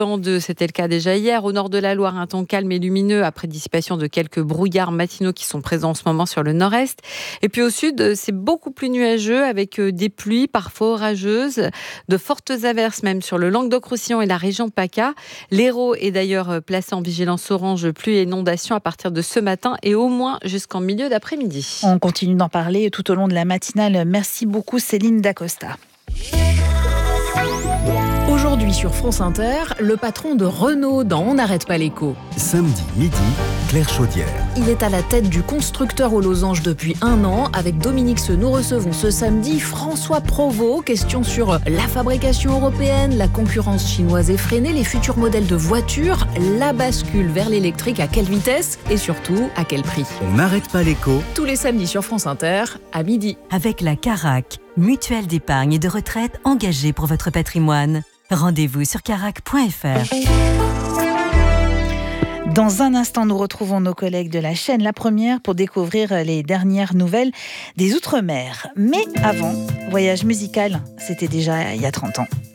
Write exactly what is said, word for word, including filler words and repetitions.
De, c'était le cas déjà hier. Au nord de la Loire, un temps calme et lumineux après dissipation de quelques brouillards matinaux qui sont présents en ce moment sur le nord-est. Et puis au sud, c'est beaucoup plus nuageux avec des pluies parfois orageuses, de fortes averses même sur le Languedoc-Roussillon et la région PACA. L'Hérault est d'ailleurs placé en vigilance orange pluie et inondation à partir de ce matin et au moins jusqu'en milieu d'après-midi. On continue d'en parler tout au long de la matinale. Merci beaucoup Céline Dacosta. Aujourd'hui sur France Inter, le patron de Renault dans On n'arrête pas l'écho. Samedi midi, Claire Chaudière. Il est à la tête du constructeur aux losanges depuis un an. Avec Dominique Seux, nous recevons ce samedi François Provost. Question sur la fabrication européenne, la concurrence chinoise effrénée, les futurs modèles de voitures, la bascule vers l'électrique, à quelle vitesse et surtout à quel prix. On n'arrête pas l'écho. Tous les samedis sur France Inter, à midi. Avec la Carac, mutuelle d'épargne et de retraite engagée pour votre patrimoine. Rendez-vous sur carac point f r. Dans un instant, nous retrouvons nos collègues de la chaîne La Première pour découvrir les dernières nouvelles des Outre-mer. Mais avant, voyage musical, c'était déjà il y a trente ans.